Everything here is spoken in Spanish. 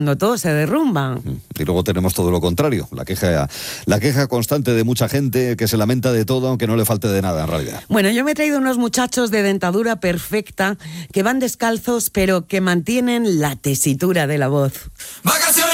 cuando todo se derrumba. Y luego tenemos todo lo contrario, la queja constante de mucha gente que se lamenta de todo, aunque no le falte de nada en realidad. Bueno, yo me he traído unos muchachos de dentadura perfecta que van descalzos, pero que mantienen la tesitura de la voz.